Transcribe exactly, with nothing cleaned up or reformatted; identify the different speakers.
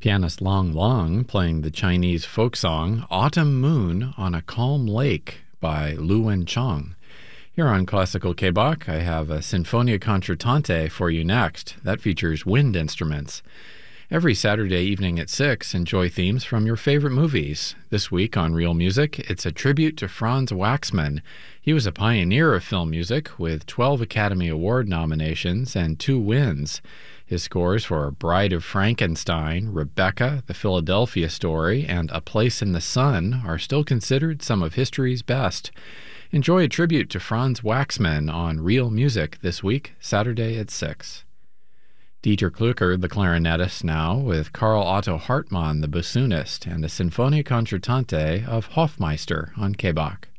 Speaker 1: Pianist Long Long playing the Chinese folk song Autumn Moon on a Calm Lake by Lu Wenchong. Here on Classical K-Bach, I have a Sinfonia Concertante for you next. That features wind instruments. Every Saturday evening at six, enjoy themes from your favorite movies. This week on Real Music, it's a tribute to Franz Waxman. He was a pioneer of film music with twelve Academy Award nominations and two wins. His scores for Bride of Frankenstein, Rebecca, The Philadelphia Story, and A Place in the Sun are still considered some of history's best. Enjoy a tribute to Franz Waxman on Real Music this week, Saturday at six. Dieter Klucker, the clarinetist now, with Karl Otto Hartmann, the bassoonist, and a Sinfonia Concertante of Hofmeister on K-Bach.